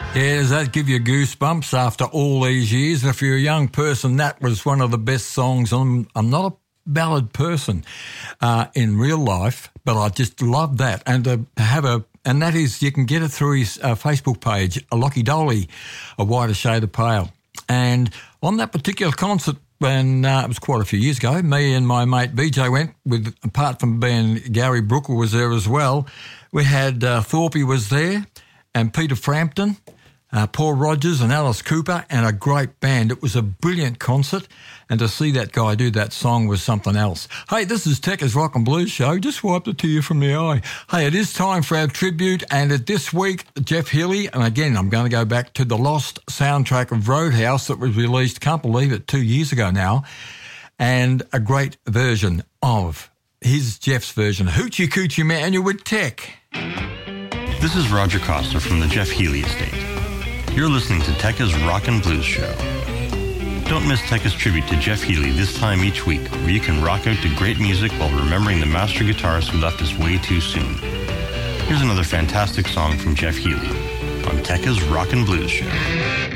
Yeah, does that give you goosebumps after all these years? And if you're a young person, that was one of the best songs. I'm not a ballad person in real life, but I just love that. And to have and that is, you can get it through his Facebook page, Lockie Doley, A Whiter Shade of Pale. And on that particular concert, when it was quite a few years ago, me and my mate BJ went, with, apart from being Gary Brooker was there as well, we had Thorpe was there, and Peter Frampton, Paul Rogers and Alice Cooper, and a great band. It was a brilliant concert, and to see that guy do that song was something else. Hey, this is Tekka's Rock and Blues Show. Just wiped a tear from the eye. Hey, it is time for our tribute, and this week, Jeff Healey, and again, I'm going to go back to the lost soundtrack of Roadhouse that was released, can't believe it, 2 years ago now, and a great version of Jeff's version, Hoochie Coochie Man with Tech. This is Roger Costa from the Jeff Healey Estate. You're listening to Tekka's Rock and Blues Show. Don't miss Tekka's tribute to Jeff Healey this time each week, where you can rock out to great music while remembering the master guitarist who left us way too soon. Here's another fantastic song from Jeff Healey on Tekka's Rock and Blues Show.